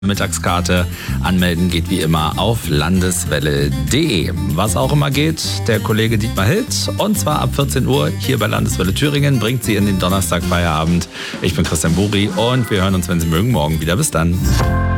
Mittagskarte. Anmelden geht wie immer auf landeswelle.de. Was auch immer geht, der Kollege Dietmar Hild. Und zwar ab 14 Uhr hier bei Landeswelle Thüringen. Bringt Sie in den Donnerstagfeierabend. Ich bin Christian Buri und wir hören uns, wenn Sie mögen, morgen wieder. Bis dann.